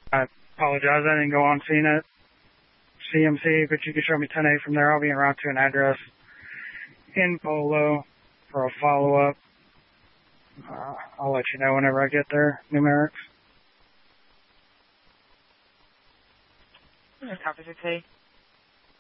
I apologize, I didn't go on CMC, but you can show me 10A from there. I'll be en route to an address in Polo for a follow-up. I'll let you know whenever I get there, numerics. Copy 6A.